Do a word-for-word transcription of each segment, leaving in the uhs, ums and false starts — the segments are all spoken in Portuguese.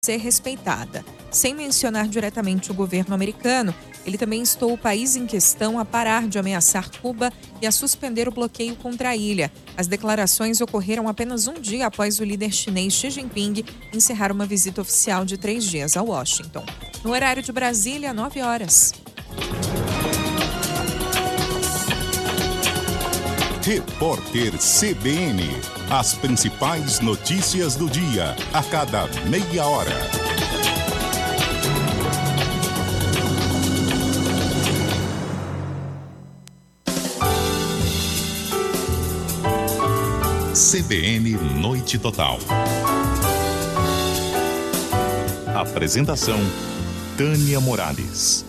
ser respeitada. Sem mencionar diretamente o governo americano, ele também instou o país em questão a parar de ameaçar Cuba e a suspender o bloqueio contra a ilha. As declarações ocorreram apenas um dia após o líder chinês Xi Jinping encerrar uma visita oficial de três dias a Washington. No horário de Brasília, nove horas. Repórter C B N. As principais notícias do dia, a cada meia hora. C B N Noite Total. Apresentação: Tânia Morales.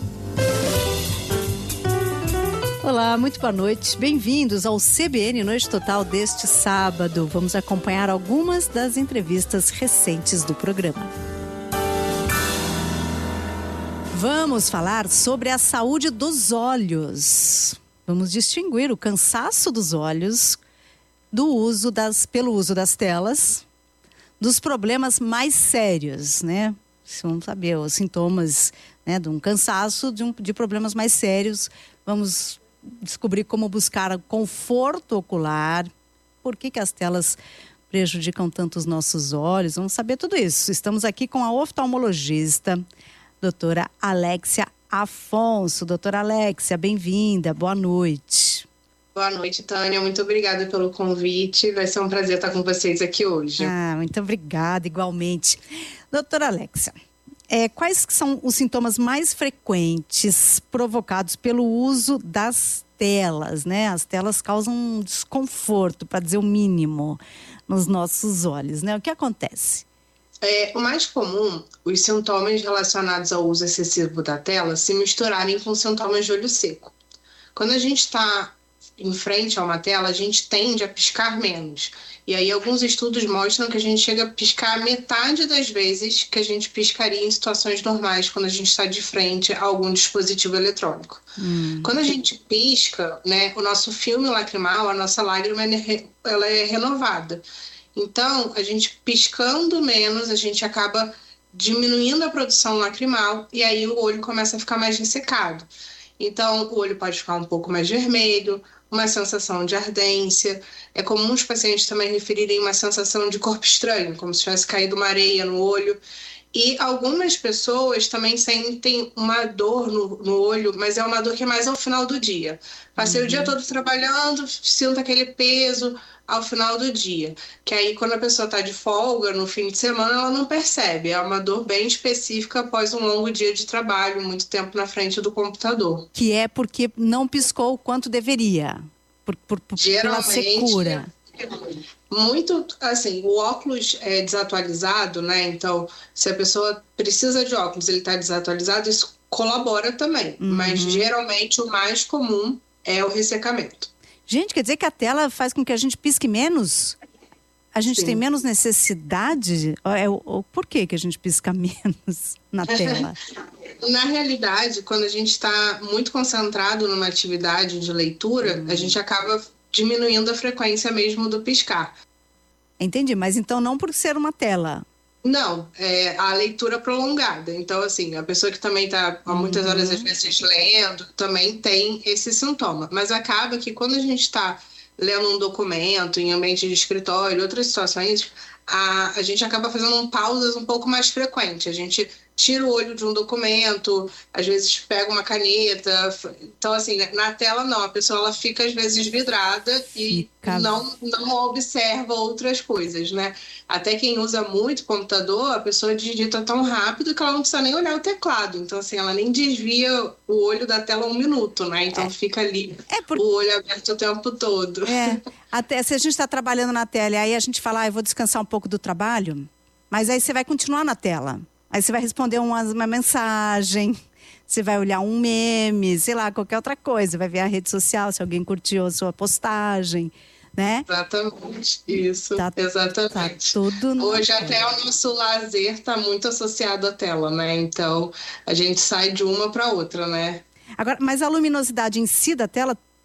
Olá, muito boa noite. Bem-vindos ao C B N Noite Total deste sábado. Vamos acompanhar algumas das entrevistas recentes do programa. Vamos falar sobre a saúde dos olhos. Vamos distinguir o cansaço dos olhos do uso das, pelo uso das telas, dos problemas mais sérios, né? Vamos saber os sintomas, né, de um cansaço, de, um, de problemas mais sérios. Vamos descobrir como buscar conforto ocular, por que que as telas prejudicam tanto os nossos olhos. Vamos saber tudo isso. Estamos aqui com a oftalmologista, doutora Alexia Afonso. Doutora Alexia, bem-vinda, boa noite. Boa noite, Tânia. Muito obrigada pelo convite. Vai ser um prazer estar com vocês aqui hoje. Ah, muito obrigada, igualmente. Doutora Alexia, é, quais são os sintomas mais frequentes provocados pelo uso das telas, né? As telas causam um desconforto, para dizer o mínimo, nos nossos olhos, né? O que acontece? É, o mais comum, os sintomas relacionados ao uso excessivo da tela se misturarem com sintomas de olho seco. Quando a gente está em frente a uma tela, a gente tende a piscar menos. E aí alguns estudos mostram que a gente chega a piscar metade das vezes que a gente piscaria em situações normais quando a gente está de frente a algum dispositivo eletrônico. Hum. Quando a gente pisca, né, o nosso filme lacrimal, a nossa lágrima, ela é renovada. Então, a gente piscando menos, a gente acaba diminuindo a produção lacrimal e aí o olho começa a ficar mais ressecado. Então, o olho pode ficar um pouco mais vermelho, uma sensação de ardência. É comum os pacientes também referirem uma sensação de corpo estranho, como se tivesse caído uma areia no olho. E algumas pessoas também sentem uma dor no, no olho, mas é uma dor que é mais ao final do dia. Passei uhum. o dia todo trabalhando, sinto aquele peso ao final do dia. Que aí, quando a pessoa está de folga, no fim de semana, ela não percebe. É uma dor bem específica após um longo dia de trabalho, muito tempo na frente do computador. Que é porque não piscou o quanto deveria, por, por, por, pela secura. Muito, assim, o óculos é desatualizado, né? Então, se a pessoa precisa de óculos, ele está desatualizado, isso colabora também. Uhum. Mas, geralmente, o mais comum é o ressecamento. Gente, quer dizer que a tela faz com que a gente pisque menos? A gente Sim. tem menos necessidade? É, o, por que que a gente pisca menos na tela? Na realidade, quando a gente está muito concentrado numa atividade de leitura, uhum. a gente acaba diminuindo a frequência mesmo do piscar. Entendi, mas então não por ser uma tela. Não, é a leitura prolongada. Então, assim, a pessoa que também está há muitas horas, às vezes, lendo, também tem esse sintoma. Mas acaba que quando a gente está lendo um documento em ambiente de escritório, outras situações, a, a gente acaba fazendo pausas um pouco mais frequentes. A gente tira o olho de um documento, às vezes pega uma caneta. Então, assim, na tela não, a pessoa ela fica às vezes vidrada e fica... não, não observa outras coisas, né? Até quem usa muito computador, a pessoa digita tão rápido que ela não precisa nem olhar o teclado. Então, assim, ela nem desvia o olho da tela um minuto, né? Então, é. fica ali é por... o olho aberto o tempo todo. É. Até se a gente está trabalhando na tela e aí a gente fala, ah, eu vou descansar um pouco do trabalho, mas aí você vai continuar na tela. Aí você vai responder uma, uma mensagem, você vai olhar um meme, sei lá, qualquer outra coisa. Vai ver a rede social, se alguém curtiu a sua postagem, né? Exatamente, isso, tá, exatamente. Tá tudo Hoje até o nosso lazer está muito associado à tela, né? Então, a gente sai de uma para outra, né? Agora, mas a luminosidade em si da tela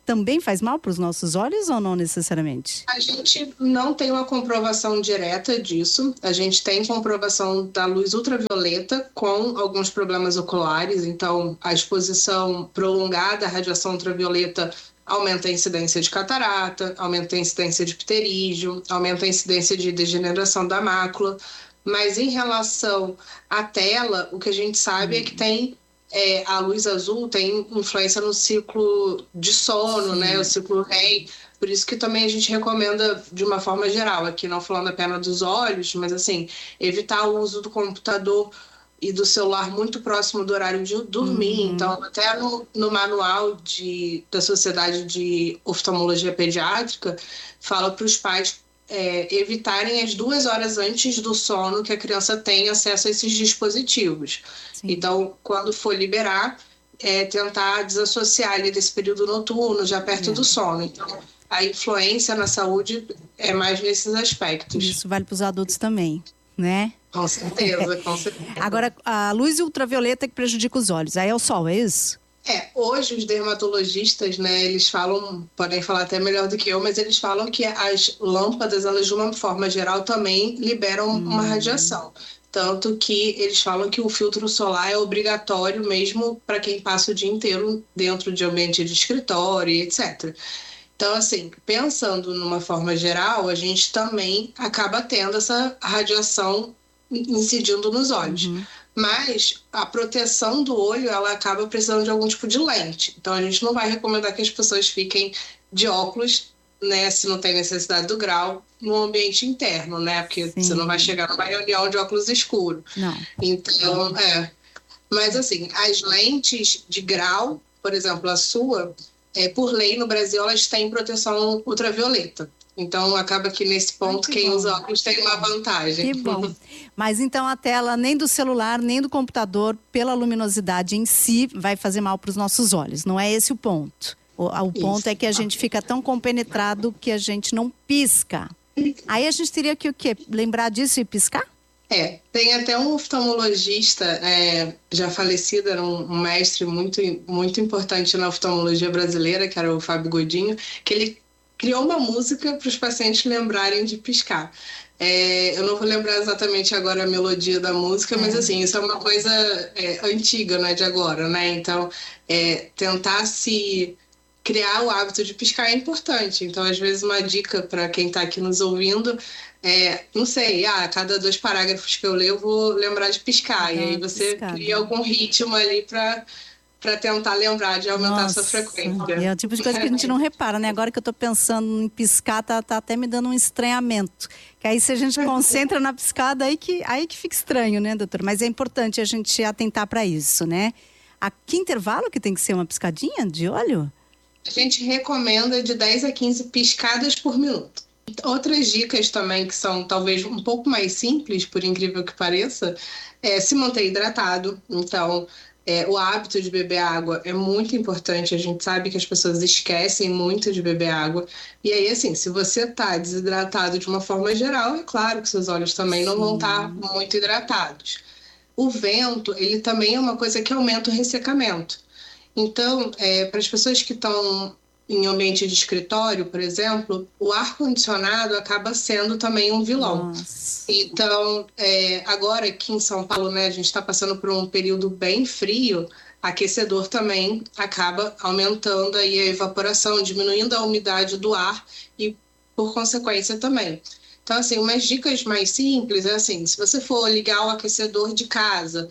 também faz mal para os nossos olhos ou não necessariamente? A gente não tem uma comprovação direta disso. A gente tem comprovação da luz ultravioleta com alguns problemas oculares. Então, a exposição prolongada à radiação ultravioleta aumenta a incidência de catarata, aumenta a incidência de pterígio, aumenta a incidência de degeneração da mácula. Mas em relação à tela, o que a gente sabe hum. é que tem é, a luz azul tem influência no ciclo de sono, Sim. né? O ciclo REM. Por isso que também a gente recomenda de uma forma geral, aqui não falando apenas dos olhos, mas assim, evitar o uso do computador e do celular muito próximo do horário de dormir. Uhum. Então, até no, no manual de, da Sociedade de Oftalmologia Pediátrica, fala para os pais é, evitarem as duas horas antes do sono que a criança tenha acesso a esses dispositivos. Sim. Então, quando for liberar, é, tentar desassociar ele desse período noturno, já perto é. do sono. Então, a influência na saúde é mais nesses aspectos. Isso vale para os adultos também, né? Com certeza, com certeza. Agora, a luz ultravioleta que prejudica os olhos, aí é o sol, é isso? É, hoje os dermatologistas, né, eles falam, podem falar até melhor do que eu, mas eles falam que as lâmpadas, elas de uma forma geral também liberam hum. uma radiação. Tanto que eles falam que o filtro solar é obrigatório mesmo para quem passa o dia inteiro dentro de ambiente de escritório e etcétera. Então, assim, pensando numa forma geral, a gente também acaba tendo essa radiação incidindo nos olhos. Uhum. Mas a proteção do olho, ela acaba precisando de algum tipo de lente. Então, a gente não vai recomendar que as pessoas fiquem de óculos, né, se não tem necessidade do grau, no ambiente interno, né? Porque Sim. você não vai chegar numa reunião de óculos escuro. Não. Então, é. Mas, assim, as lentes de grau, por exemplo, a sua, é, por lei no Brasil, elas têm proteção ultravioleta. Então, acaba que nesse ponto, Ai, que quem bom. usa óculos tem uma vantagem. Que bom. Mas então a tela nem do celular, nem do computador, pela luminosidade em si, vai fazer mal para os nossos olhos. Não é esse o ponto. O, o ponto Isso. é que a gente fica tão compenetrado que a gente não pisca. Aí a gente teria que o quê? Lembrar disso e piscar? É, tem até um oftalmologista é, já falecido, era um, um mestre muito, muito importante na oftalmologia brasileira, que era o Fábio Godinho, que ele criou uma música para os pacientes lembrarem de piscar. É, eu não vou lembrar exatamente agora a melodia da música, é. mas assim, isso é uma coisa é, antiga, não é de agora, né? Então, é, tentar se criar o hábito de piscar é importante. Então, às vezes, uma dica para quem está aqui nos ouvindo é, não sei, ah, a cada dois parágrafos que eu leio, eu vou lembrar de piscar. Ah, e aí você piscar, cria algum ritmo ali para para tentar lembrar de aumentar Nossa, a sua frequência. É o tipo de coisa que a gente não repara, né? Agora que eu tô pensando em piscar, tá, tá até me dando um estranhamento. Que aí se a gente concentra na piscada, aí que, aí que fica estranho, né, doutor? Mas é importante a gente atentar para isso, né? A que intervalo que tem que ser uma piscadinha de olho? A gente recomenda de dez a quinze piscadas por minuto. Outras dicas também que são talvez um pouco mais simples, por incrível que pareça, é se manter hidratado. Então, É, o hábito de beber água é muito importante. A gente sabe que as pessoas esquecem muito de beber água. E aí, assim, se você está desidratado de uma forma geral, é claro que seus olhos também Sim. não vão estar muito hidratados. O vento, ele também é uma coisa que aumenta o ressecamento. Então, é, para as pessoas que estão em ambiente de escritório, por exemplo, o ar-condicionado acaba sendo também um vilão. Nossa. Então, é, agora aqui em São Paulo, né, a gente está passando por um período bem frio, aquecedor também acaba aumentando aí a evaporação, diminuindo a umidade do ar e, por consequência, também. Então, assim, umas dicas mais simples é assim, se você for ligar o aquecedor de casa,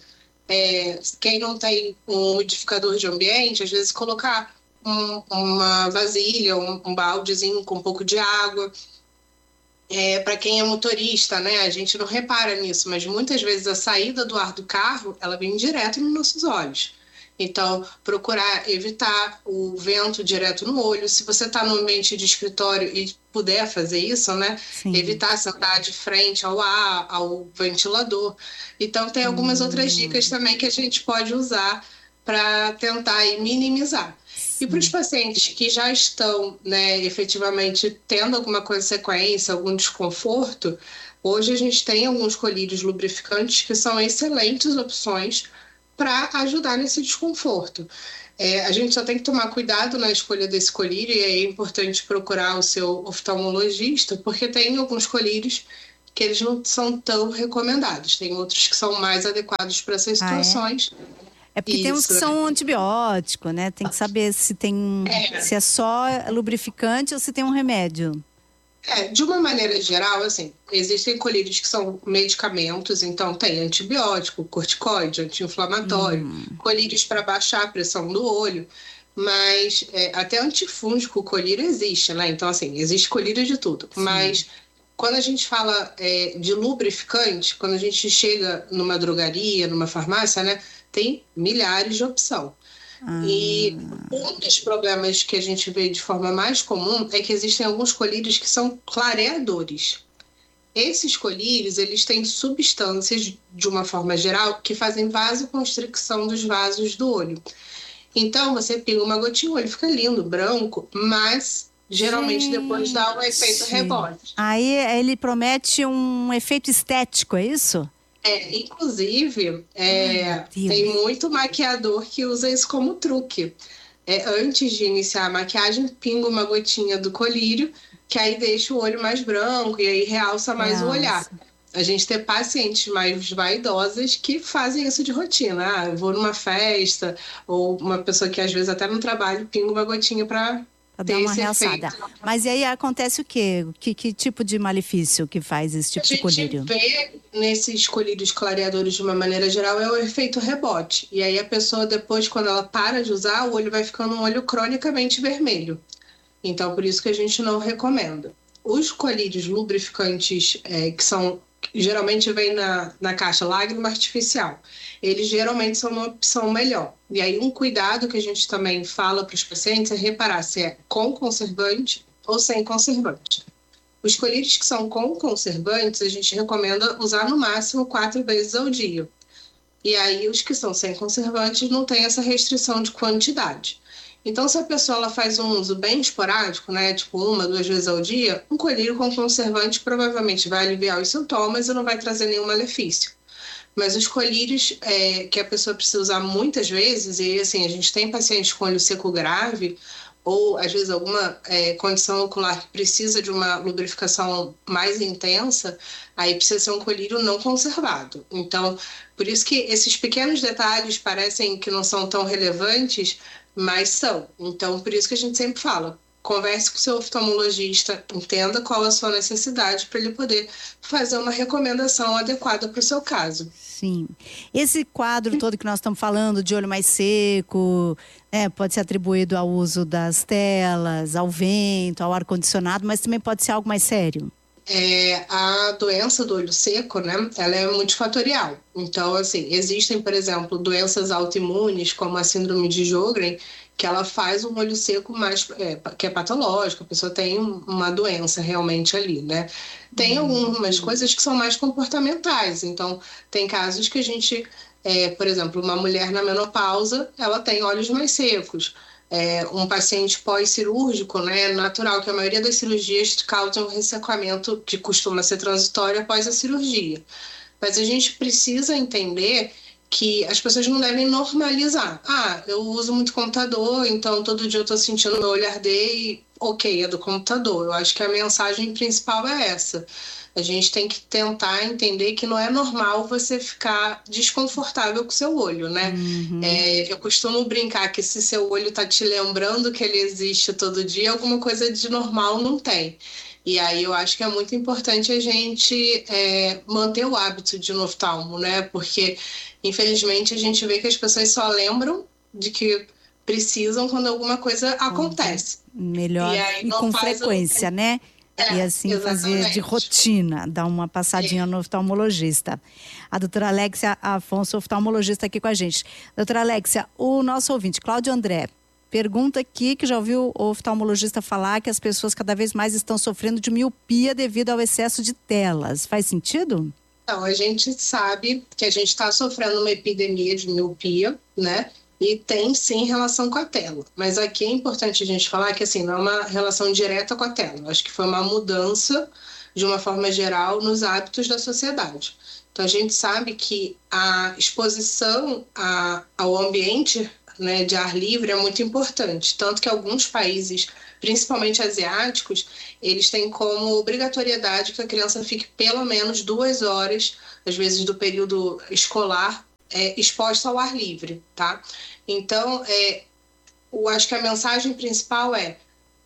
é, quem não tem um umidificador de ambiente, às vezes colocar Um, uma vasilha, um, um baldezinho com um pouco de água. É, para quem é motorista, né, a gente não repara nisso, mas muitas vezes a saída do ar do carro, ela vem direto nos nossos olhos. Então, procurar evitar o vento direto no olho. Se você está no ambiente de escritório e puder fazer isso, né, Sim. evitar sentar de frente ao ar, ao ventilador. Então, tem algumas hum. outras dicas também que a gente pode usar para tentar minimizar. E para os pacientes que já estão, né, efetivamente tendo alguma consequência, algum desconforto, hoje a gente tem alguns colírios lubrificantes que são excelentes opções para ajudar nesse desconforto. É, a gente só tem que tomar cuidado na escolha desse colírio, e é importante procurar o seu oftalmologista, porque tem alguns colírios que eles não são tão recomendados. Tem outros que são mais adequados para essas Ah, é? situações. É porque tem uns que Isso. são antibiótico, né? Tem que saber se tem, É. se é só lubrificante ou se tem um remédio. É, de uma maneira geral, assim, existem colírios que são medicamentos, então tem antibiótico, corticoide, anti-inflamatório, Hum. colírios para baixar a pressão do olho, mas é, até antifúngico o colírio existe, né? Então, assim, existe colírio de tudo. Sim. Mas quando a gente fala é, de lubrificante, quando a gente chega numa drogaria, numa farmácia, né, tem milhares de opções. Ah. E um dos problemas que a gente vê de forma mais comum é que existem alguns colírios que são clareadores. Esses colírios, eles têm substâncias, de uma forma geral, que fazem vasoconstricção dos vasos do olho. Então, você pinga uma gotinha, o olho fica lindo, branco, mas geralmente Gente. depois dá um efeito rebote. Aí ele promete um efeito estético, é isso? É, inclusive, é, Ai, meu Deus. tem muito maquiador que usa isso como truque. É, antes de iniciar a maquiagem, pinga uma gotinha do colírio, que aí deixa o olho mais branco e aí realça mais o Realça. olhar. A gente tem pacientes mais vaidosas que fazem isso de rotina. Ah, eu vou numa festa, ou uma pessoa que às vezes até no trabalho pinga uma gotinha para Pra ter dar uma esse realçada. efeito. Mas e aí acontece o quê? Que, que tipo de malefício que faz esse tipo A de gente colírio? vê nesses colírios clareadores, de uma maneira geral, é o efeito rebote. E aí a pessoa, depois, quando ela para de usar, o olho vai ficando um olho cronicamente vermelho. Então, por isso que a gente não recomenda. Os colírios lubrificantes, é, que são geralmente vem na, na caixa lágrima artificial, eles geralmente são uma opção melhor. E aí um cuidado que a gente também fala para os pacientes é reparar se é com conservante ou sem conservante. Os colírios que são com conservantes, a gente recomenda usar no máximo quatro vezes ao dia. E aí os que são sem conservantes não tem essa restrição de quantidade. Então, se a pessoa ela faz um uso bem esporádico, né, tipo uma, duas vezes ao dia, um colírio com conservante provavelmente vai aliviar os sintomas e não vai trazer nenhum malefício. Mas os colírios é, que a pessoa precisa usar muitas vezes, e assim, a gente tem pacientes com olho seco grave, ou às vezes alguma é, condição ocular que precisa de uma lubrificação mais intensa, aí precisa ser um colírio não conservado. Então, por isso que esses pequenos detalhes parecem que não são tão relevantes, mas são. Então, por isso que a gente sempre fala, converse com o seu oftalmologista, entenda qual a sua necessidade para ele poder fazer uma recomendação adequada para o seu caso. Sim. Esse quadro todo que nós estamos falando, de olho mais seco, né, pode ser atribuído ao uso das telas, ao vento, ao ar-condicionado, mas também pode ser algo mais sério. É, a doença do olho seco, né, ela é multifatorial. Então, assim, existem, por exemplo, doenças autoimunes, como a síndrome de Sjögren, que ela faz um olho seco mais, é, que é patológico, a pessoa tem uma doença realmente ali, né? Tem algumas coisas que são mais comportamentais, então tem casos que a gente, é, por exemplo, uma mulher na menopausa, ela tem olhos mais secos. É, um paciente pós-cirúrgico, né, é natural que a maioria das cirurgias causam um ressecamento que costuma ser transitório após a cirurgia. Mas a gente precisa entender que as pessoas não devem normalizar. Ah, eu uso muito computador, então todo dia eu estou sentindo meu olho arder e ok, é do computador. Eu acho que a mensagem principal é essa. A gente tem que tentar entender que não é normal você ficar desconfortável com o seu olho, né? Uhum. É, eu costumo brincar que se seu olho está te lembrando que ele existe todo dia, alguma coisa de normal não tem. E aí eu acho que é muito importante a gente é, manter o hábito de ir no oftalmo, né? Porque, infelizmente, a gente vê que as pessoas só lembram de que precisam quando alguma coisa acontece. Melhor E aí e não com faz frequência, o- né? É, E assim fazer de exatamente. rotina, dar uma passadinha no oftalmologista. A doutora Alexia Afonso, oftalmologista, aqui com a gente. Doutora Alexia, o nosso ouvinte, Cláudio André, pergunta aqui que já ouviu o oftalmologista falar que as pessoas cada vez mais estão sofrendo de miopia devido ao excesso de telas. Faz sentido? Então, a gente sabe que a gente está sofrendo uma epidemia de miopia, né? E tem sim relação com a tela. Mas aqui é importante a gente falar que assim, não é uma relação direta com a tela. Eu acho que foi uma mudança, de uma forma geral, nos hábitos da sociedade. Então a gente sabe que a exposição a, ao ambiente né, de ar livre é muito importante. Tanto que alguns países, principalmente asiáticos, eles têm como obrigatoriedade que a criança fique pelo menos duas horas, às vezes do período escolar, é, exposta ao ar livre, tá? Então, é, eu acho que a mensagem principal é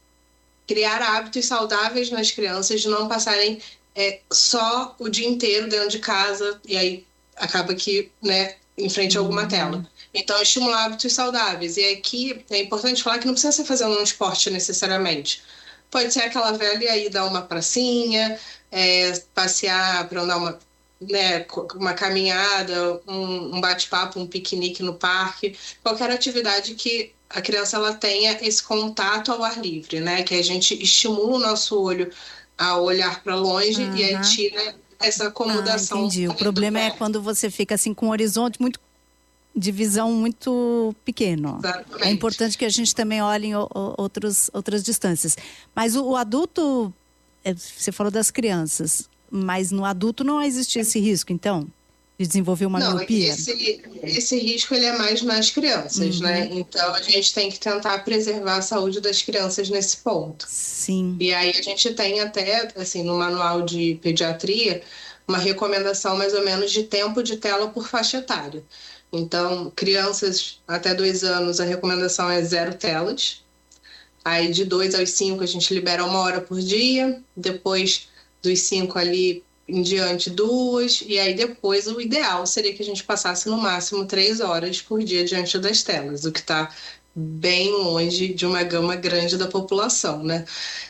criar hábitos saudáveis nas crianças, de não passarem é, só o dia inteiro dentro de casa e aí acaba que, né, em frente a alguma tela. Então, estimular hábitos saudáveis. E aqui é importante falar que não precisa ser fazendo um esporte necessariamente. Pode ser aquela velha aí dar uma pracinha, é, passear para dar uma, né, uma caminhada, um, um bate-papo, um piquenique no parque, qualquer atividade que a criança ela tenha esse contato ao ar livre, né? Que a gente estimula o nosso olho a olhar para longe uhum. e aí tira essa acomodação. Ah, entendi. O problema é quando você fica assim com um horizonte muito de visão muito pequeno. Exatamente. É importante que a gente também olhe em outros, outras distâncias. Mas o, o adulto, você falou das crianças, mas no adulto não existe esse risco, então? De desenvolver uma não, miopia? Esse, esse risco ele é mais nas crianças, uhum. né? Então a gente tem que tentar preservar a saúde das crianças nesse ponto. Sim. E aí a gente tem até, assim, no manual de pediatria, uma recomendação mais ou menos de tempo de tela por faixa etária. Então, crianças até dois anos, a recomendação é zero telas. Aí de dois aos cinco a gente libera uma hora por dia. Depois dos cinco ali em diante duas, e aí depois o ideal seria que a gente passasse no máximo três horas por dia diante das telas, o que está bem longe de uma gama grande da população, né?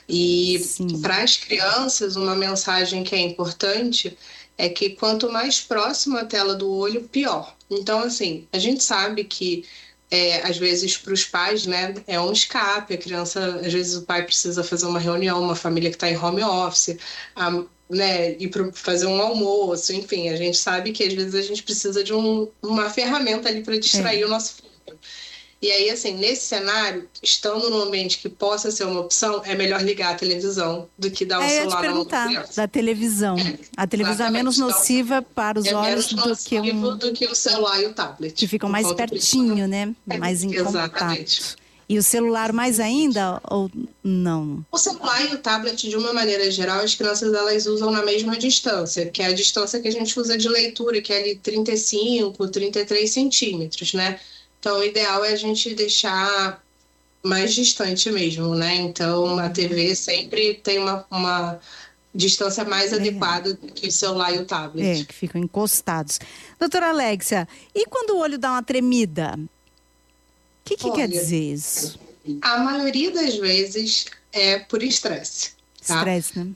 E para as crianças, uma mensagem que é importante é que quanto mais próximo a tela do olho, pior. Então, assim, a gente sabe que É, às vezes para os pais, né, é um escape, a criança, às vezes o pai precisa fazer uma reunião, uma família que está em home office, a, né, ir para fazer um almoço, enfim, a gente sabe que às vezes a gente precisa de um, uma ferramenta ali para distrair é. o nosso filho. E aí, assim, nesse cenário, estando num ambiente que possa ser uma opção, é melhor ligar a televisão do que dar o é, celular na mão da criança. Da televisão. É, a televisão é menos nociva então, para os é olhos do que, um... do que o celular e o tablet. Que ficam mais pertinho, né? É, mais em exatamente. contato. E o celular mais ainda ou não? O celular e o tablet, de uma maneira geral, as crianças elas usam na mesma distância, que é a distância que a gente usa de leitura, que é ali trinta e cinco, trinta e três centímetros, né? Então, o ideal é a gente deixar mais distante mesmo, né? Então, a T V sempre tem uma, uma distância mais é. adequada do que o celular e o tablet. É, que ficam encostados. Doutora Alexia, e quando o olho dá uma tremida? O que, que Olha, quer dizer isso? A maioria das vezes é por estresse. Tá? Estresse, né?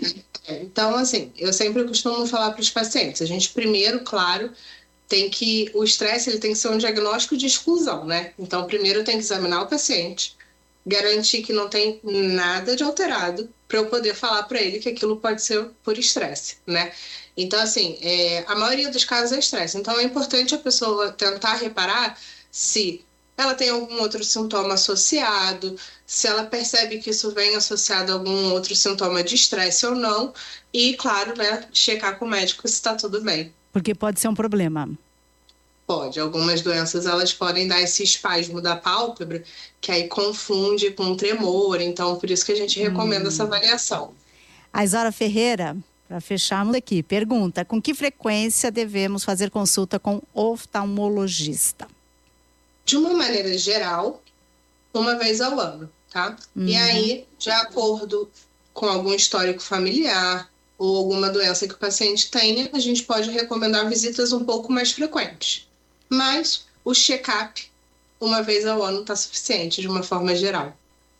É, então, assim, eu sempre costumo falar para os pacientes. A gente primeiro, claro... tem que, o estresse ele tem que ser um diagnóstico de exclusão, né? Então, primeiro eu tenho que examinar o paciente, garantir que não tem nada de alterado, para eu poder falar para ele que aquilo pode ser por estresse, né? Então, assim, é, a maioria dos casos é estresse. Então, é importante a pessoa tentar reparar se ela tem algum outro sintoma associado, se ela percebe que isso vem associado a algum outro sintoma de estresse ou não, e, claro, né, checar com o médico se está tudo bem. Porque pode ser um problema. Pode. Algumas doenças, elas podem dar esse espasmo da pálpebra, que aí confunde com tremor. Então, por isso que a gente recomenda hum. essa avaliação. A Isaura Ferreira, para fecharmos aqui, pergunta: com que frequência devemos fazer consulta com oftalmologista? De uma maneira geral, uma vez ao ano, tá? Uhum. E aí, de acordo com algum histórico familiar, ou alguma doença que o paciente tenha, a gente pode recomendar visitas um pouco mais frequentes. Mas o check-up, uma vez ao ano, está suficiente, de uma forma geral.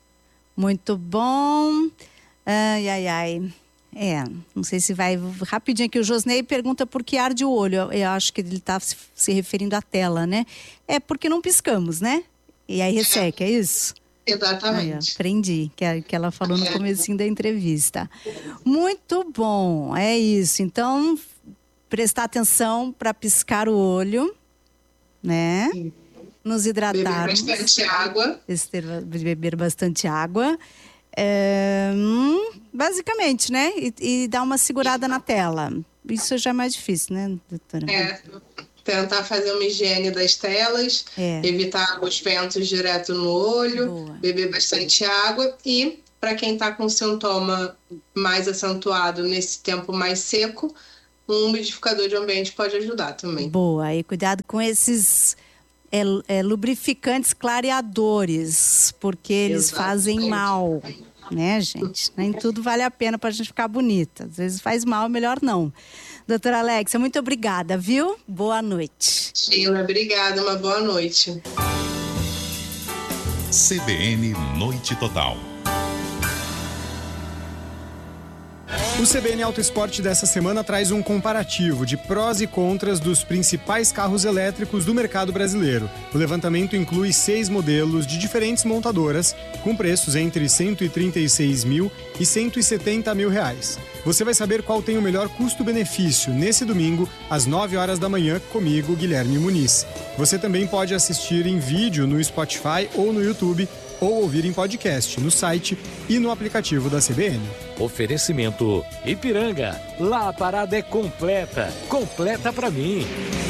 Muito bom. Ai, ai, ai. É, não sei se vai... Rapidinho aqui, o Josnei pergunta por que arde o olho. Eu, eu acho que ele está se, se referindo à tela, né? É porque não piscamos, né? E aí resseca, é isso? Exatamente. Ai, aprendi, que, que ela falou no comecinho da entrevista. Muito bom, é isso. Então, prestar atenção para piscar o olho, né? Sim. Nos hidratarmos. Beber bastante água. Beber bastante água. É, hum, basicamente, né? E, e dar uma segurada na tela. Isso já é mais difícil, né, doutora? É. tentar fazer uma higiene das telas, É. evitar os ventos direto no olho, Boa. beber bastante água e, para quem está com sintoma mais acentuado nesse tempo mais seco, um umidificador de ambiente pode ajudar também. Boa, e cuidado com esses é, é, lubrificantes clareadores, porque eles Exatamente. fazem mal, né, gente? Nem tudo vale a pena para a gente ficar bonita. Às vezes faz mal, melhor não. Doutora Alexia, muito obrigada, viu? Boa noite. Sheila, obrigada, uma boa noite. C B N Noite Total. O C B N Auto Esporte dessa semana traz um comparativo de prós e contras dos principais carros elétricos do mercado brasileiro. O levantamento inclui seis modelos de diferentes montadoras, com preços entre cento e trinta e seis mil e cento e setenta mil reais. Você vai saber qual tem o melhor custo-benefício nesse domingo, às nove horas da manhã, comigo, Guilherme Muniz. Você também pode assistir em vídeo no Spotify ou no YouTube, ou ouvir em podcast no site e no aplicativo da C B N. Oferecimento Ipiranga. Lá a parada é completa. Completa pra mim.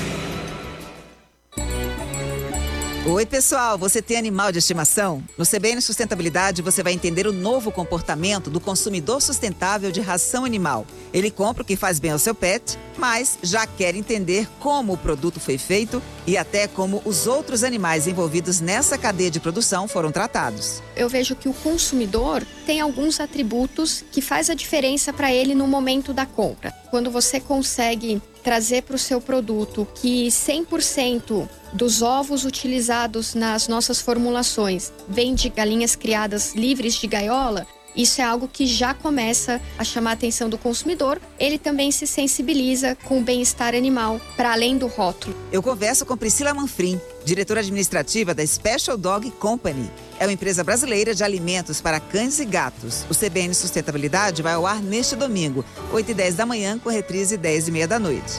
Oi, pessoal, você tem animal de estimação? No C B N Sustentabilidade você vai entender o novo comportamento do consumidor sustentável de ração animal. Ele compra o que faz bem ao seu pet, mas já quer entender como o produto foi feito e até como os outros animais envolvidos nessa cadeia de produção foram tratados. Eu vejo que o consumidor tem alguns atributos que faz a diferença para ele no momento da compra. Quando você consegue trazer para o seu produto que cem por cento dos ovos utilizados nas nossas formulações vêm de galinhas criadas livres de gaiola, isso é algo que já começa a chamar a atenção do consumidor. Ele também se sensibiliza com o bem-estar animal, para além do rótulo. Eu converso com Priscila Manfrim, diretora administrativa da Special Dog Company. É uma empresa brasileira de alimentos para cães e gatos. O C B N Sustentabilidade vai ao ar neste domingo, oito e dez da manhã, com reprise dez e meia da noite.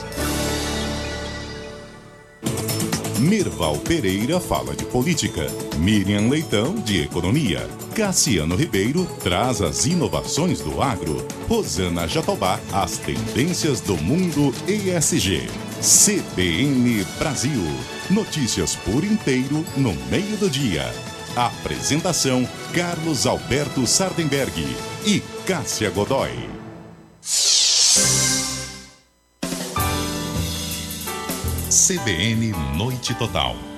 Mirval Pereira fala de política, Miriam Leitão de economia, Cassiano Ribeiro traz as inovações do agro, Rosana Jatobá as tendências do mundo E S G. C B N Brasil, notícias por inteiro no meio do dia. Apresentação Carlos Alberto Sardenberg e Cássia Godoy. C B N Noite Total.